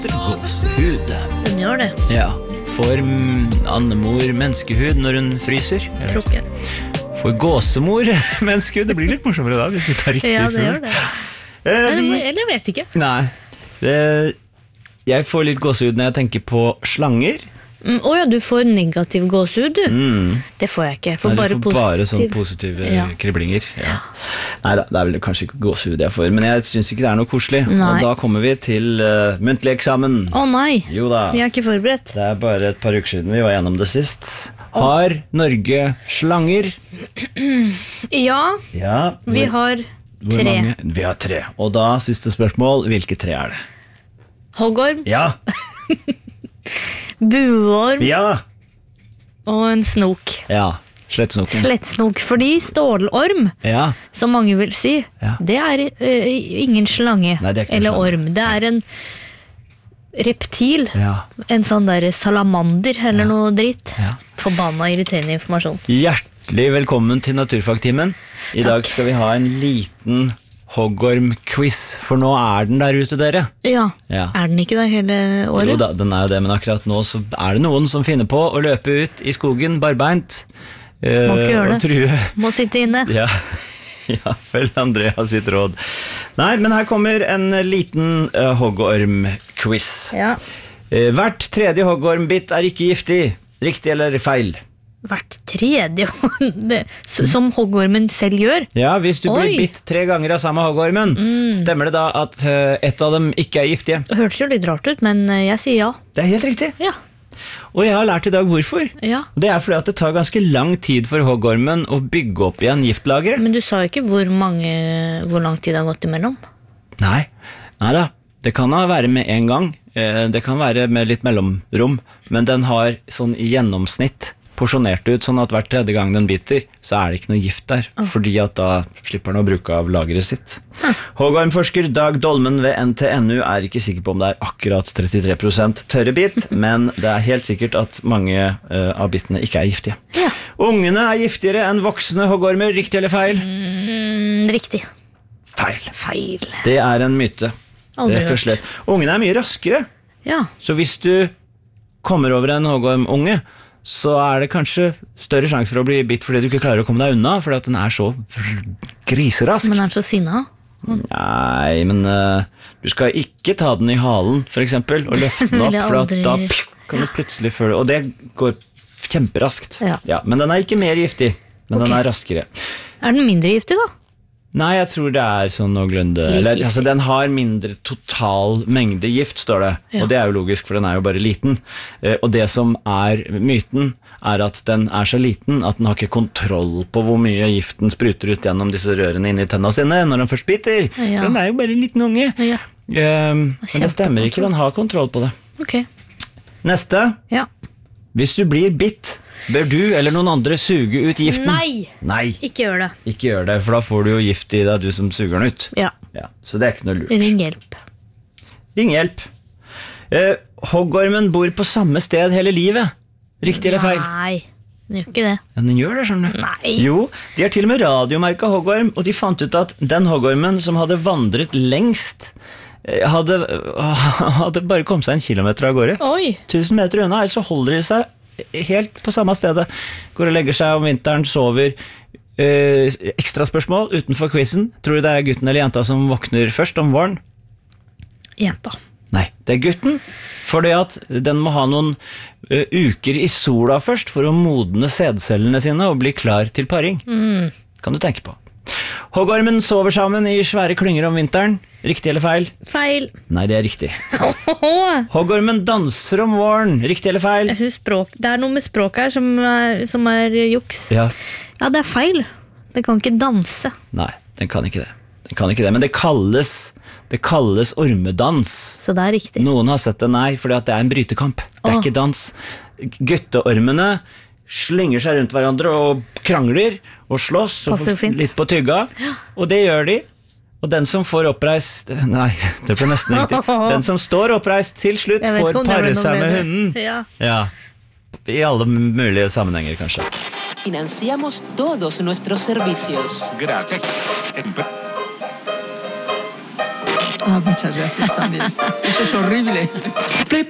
heter gåsehud. Den gjør det. Ja. Får andemor menneskehud når hun fryser? Tror ikke. Får gåsemor menneskehud? Det blir litt morsommere da, hvis du tar riktig Ja, det fugl. gjør det. Eller jeg vet ikke. Nei. Jeg får litt gåsehud når jeg tenker på slanger. Ja, du får negativ gåsehud, du. Det får jeg ikke. Jeg får Nei, bare du får bare sånne positiv. positive kriblinger. Ja. Neida, det er vel kanskje ikke gåsehud jeg får, men jeg synes ikke det er noe koselig. Nei. Og da kommer vi til muntlig eksamen. Å nei, Jo da, jeg er ikke forberedt. det er bare et par uker siden vi var gjennom det sist. Har Norge slanger? Ja, Ja. vi har Hvor 3. mange? Vi har 3. Og da, siste spørsmål, hvilke 3 er det? Hoggorm, Ja, buorm ja, og en snok. ja, slettsnoken. Slettsnok, fordi stålorm, Ja, som mange vil si, Ja. det er ingen slange Nei, det er ikke en eller slange. orm. Det er en reptil, ja. en sånn der salamander eller noe dritt. Ja. Forbanna irriterende informasjon. Hjertelig velkommen til Naturfagtimen. I dag skal vi ha en liten hoggorm-quiz, for nå er den der ute, dere. Ja, Ja. er den ikke der hele Jo året? da, den er jo det, men akkurat nå så er det noen som finner på å løpe ut i skogen barbeint. Må ikke gjøre Og det. true. Må sitte inne. Ja, ja, følg Andrea sitt råd. Nei, men her kommer en liten hoggorm-quiz. Ja. Hvert tredje hoggormbitt er ikke giftig. Riktig eller feil? Hvert tredje som hoggormen selv gjør. Ja, hvis du blir Oi. bitt 3 ganger av samme hoggormen, stemmer det da at ett av dem ikke er giftige? Det hørtes jo litt rart ut, men jeg sier ja. Det er helt riktig. Ja, Og jeg har lært i dag hvorfor. ja. Det er fordi at det tar ganske lang tid for hoggormen å bygge opp igjen giftlageret. Men du sa ikke hvor lang tid det har gått imellom. Nei da. Det kan da være med en gang. Det kan være med litt mellomrom, men den har sånn i gjennomsnitt porsjonert ut, sånn at hver tredje gang den biter, så er det ikke noe gift der, fordi at da slipper den å bruke av lageret sitt. Hoggormforsker Dag Dolmen ved NTNU er ikke sikker på om det er akkurat 33% tørre bit, men det er helt sikkert at mange av bitene ikke er giftige. Ja. Ungene er giftigere enn voksne hoggormer, riktig eller feil? Riktig. Feil. Feil. Det er en myte, Aldri rett og hørt. slett. Ungene er mye raskere. Ja. Så hvis du kommer over en hoggormunge, så er det kanskje større sjanse for å bli bitt fordi du ikke klarer å komme deg unna, fordi at den er så griserask. Men er den så sinna? Nei, men du skal ikke ta den i halen, for eksempel, og løfte den opp, Vil jeg for at da aldri. kan du plutselig føle, og det går kjemperaskt. Ja. Men den er ikke mer giftig, men den er raskere. Er den mindre giftig, da? Nei, jeg tror det er sånn noenlunde Like eller, altså, den har mindre total mengde gift, står det. Ja. Og det er jo logisk, for den er jo bare liten. Og det som er myten, er at den er så liten at den har ikke kontroll på hvor mye giften spruter ut gjennom disse rørene inni tennene sine når den først biter. Ja. For den er jo bare en liten unge. Ja. Men det stemmer ikke, den har kontroll på det. Ok. Neste. Ja. Hvis du blir bitt, bør du eller noen andre suge ut giften? Nei! Nei, Ikke gjør det. ikke gjør det, for da får du jo gift i deg, du som suger den ut. Ja. Ja, så det er ikke noe lurt. Ring hjelp. Ring hjelp. Hoggormen bor på samme sted hele livet. Riktig eller feil? Nei, den gjør ikke det. Ja, den gjør det, skjønner du. Nei. Jo, de har til og med radiomerket hoggorm, og de fant ut at den hoggormen som hadde vandret lengst, hadde bare kommet seg 1 kilometer av gårde. Oi! 1000 meter unna, ellers så holder de seg helt på samme stedet. Går og legger seg om vinteren, sover. Ekstra spørsmål utenfor quizen. Tror du det er gutten eller jenta som våkner først om våren? Jenta. Nei, det er gutten. Fordi at den må ha noen uker i sola først for å modne sædcellene sine og bli klar til paring. Kan du tenke på. Hoggormen sover sammen i svære klynger om vinteren. Riktig eller feil? Feil. Nei, det er riktig. Hoggormen danser om våren. Riktig eller feil? Jeg synes det er noe med språk her som er juks. Ja. Ja, det er feil. Det kan ikke danse. Nei, den kan ikke det. Den kan ikke det, men det kalles ormedans. Så det er riktig. Noen har sett det, nei, fordi at det er en brytekamp. Det er Åh. ikke dans. Gutteormene slynger seg rundt hverandre og krangler og slåss og Passer får fint. litt på tygga. Og det gjør de. Og den som får oppreist Nei, det ble nesten riktig. Den som står oppreist til slutt Jeg vet får ikke om det ble pare noe seg med bedre. hunden. Ja. Ja, i alle mulige sammenhenger kanskje. Financiamos todos nuestros servicios. Gratis. Ah, muchas gracias también. Eso es horrible. Flip.